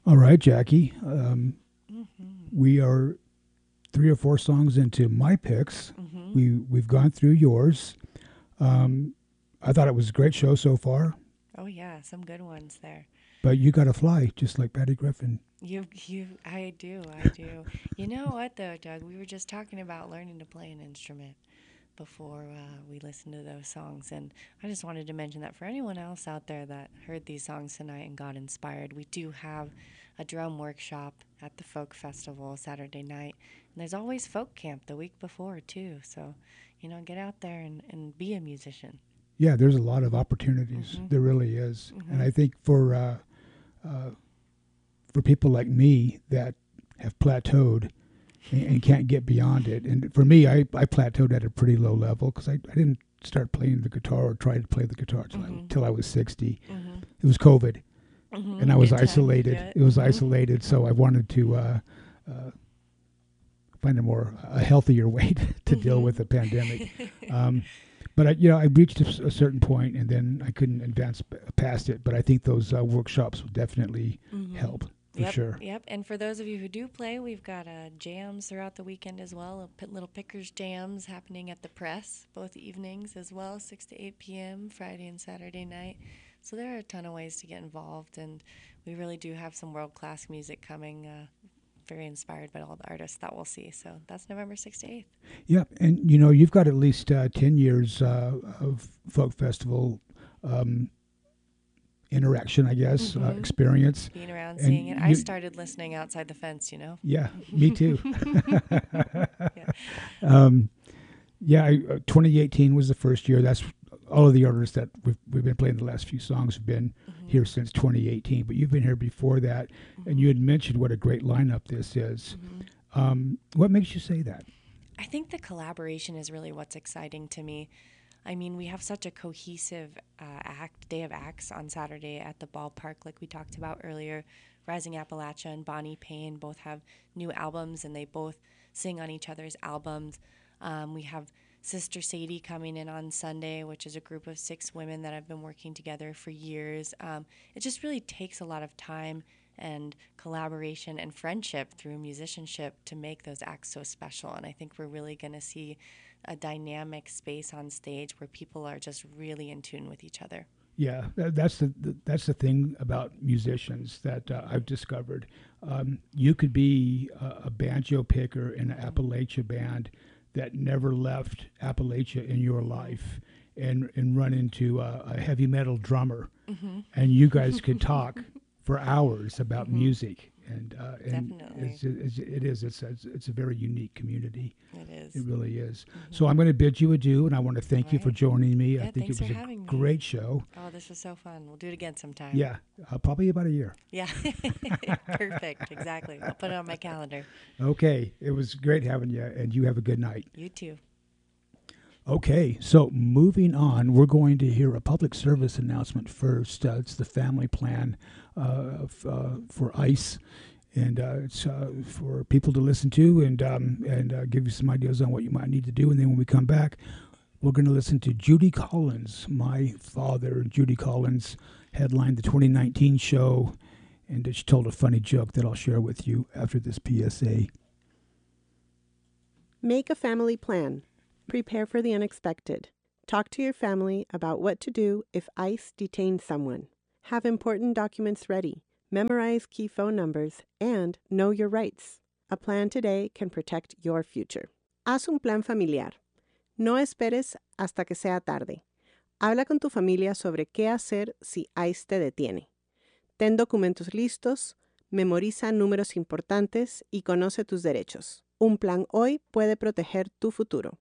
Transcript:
All right, Jackie. Mm-hmm. We are three or four songs into my picks. Mm-hmm. We've gone through yours. Um, I thought it was a great show so far, Oh yeah, some good ones there. but you got to fly just like Patty Griffin. I do, I do. You know what though, Doug? We were just talking about learning to play an instrument before we listened to those songs, and I just wanted to mention that for anyone else out there that heard these songs tonight and got inspired, we do have a drum workshop at the folk festival Saturday night, and there's always folk camp the week before too. So, get out there and be a musician. Yeah, there's a lot of opportunities. Mhm. There really is, and Mhm. I think uh, for people like me that have plateaued and can't get beyond it, and for me, I plateaued at a pretty low level because I didn't start playing the guitar or try to play the guitar Mhm. till I was 60. Mhm. It was COVID, and I Mhm. was Good time to do isolated. it. It was Mhm. isolated, so I wanted to uh, find a healthier way to deal with Mhm. the pandemic. Um, but I reached a certain point, and then I couldn't advance past it. But I think those workshops will definitely Mhm. help for Yep, sure. yep. And for those of you who do play, we've got jams throughout the weekend as well. Little pickers jams happening at the press both evenings as well, 6 to 8 p.m. Friday and Saturday night. So there are a ton of ways to get involved, and we really do have some world class music coming. Very inspired by all the artists that we'll see. So that's November 6th to 8th. Yeah, and you've got at least 10 years of folk festival um, interaction, I guess, Mm-hmm. experience, Being around, and seeing it. I you. started listening outside the fence. Yeah, me too. Yeah. um, Yeah, 2018 was the first year. That's all of the artists that we've been playing the last few songs have been Mm-hmm. here since 2018. But you've been here before that, and Mm-hmm. you had mentioned what a great lineup this is. Mm-hmm. What makes you say that? I think the collaboration is really what's exciting to me. I mean, we have such a cohesive day of acts on Saturday at the ballpark, like we talked about earlier. Rising Appalachia and Bonnie Payne both have new albums, and they both sing on each other's albums. We have Sister Sadie coming in on Sunday, which is a group of 6 women that have been working together for years. It just really takes a lot of time and collaboration and friendship through musicianship to make those acts so special. And I think we're really going to see a dynamic space on stage where people are just really in tune with each other. Yeah, that's the thing about musicians that I've discovered. You could be a banjo picker in an Mm-hmm. Appalachia band that never left Appalachia in your Mm-hmm. life, and run into a heavy metal drummer, Mm-hmm. and you guys could talk for hours about Mm-hmm. music. And Definitely. it's a very unique community. It It is. really is. So Mm-hmm. I'm going to bid you adieu, and I want to All thank you for right. joining me. I Yeah, think thanks it for was a having me. great show. Oh, this was so fun. We'll do it again sometime. Yeah, probably about a year. Yeah. Perfect. Exactly. I'll put it on my calendar. Okay, it was great having you, and you have a good night. You too. Okay, so moving on, we're going to hear a public service announcement first. It's the family plan for ICE, and it's for people to listen to and give you some ideas on what you might need to do. And then when we come back, we're going to listen to Judy Collins. My father, Judy Collins, headlined the 2019 show, and she told a funny joke that I'll share with you after this PSA. Make a family plan. Prepare for the unexpected. Talk to your family about what to do if ICE detains someone. Have important documents ready. Memorize key phone numbers and know your rights. A plan today can protect your future. Haz un plan familiar. No esperes hasta que sea tarde. Habla con tu familia sobre qué hacer si ICE te detiene. Ten documentos listos, memoriza números importantes y conoce tus derechos. Un plan hoy puede proteger tu futuro.